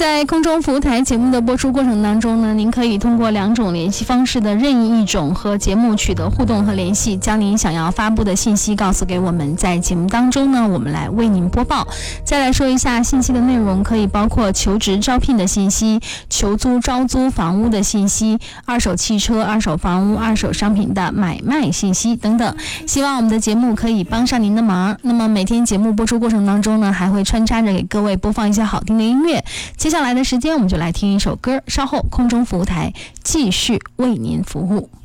在空中服务台节目的播出过程当中呢，您可以通过2种联系方式的任意一种和节目取得互动和联系，将您想要发布的信息告诉给我们，在节目当中呢，我们来为您播报。再来说一下信息的内容，可以包括求职招聘的信息、求租招租房屋的信息、二手汽车、二手房屋、二手商品的买卖信息等等。希望我们的节目可以帮上您的忙。那么每天节目播出过程当中呢，还会穿插着给各位播放一些好听的音乐。接下来的时间我们就来听一首歌，稍后空中服务台继续为您服务。